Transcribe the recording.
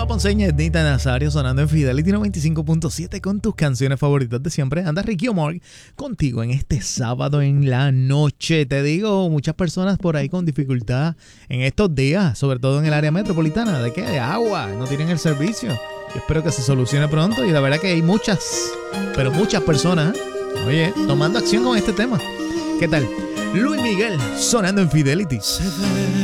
La Ponceña, Ednita Nazario sonando en Fidelity 95.7 con tus canciones favoritas de siempre. Anda Ricky Omar contigo en este sábado en la noche. Te digo, muchas personas por ahí con dificultad en estos días, sobre todo en el área metropolitana. ¿De qué? De agua. No tienen el servicio. Yo espero que se solucione pronto y la verdad que hay muchas, pero muchas personas, oye, tomando acción con este tema. ¿Qué tal? Luis Miguel sonando en Fidelity. Se ve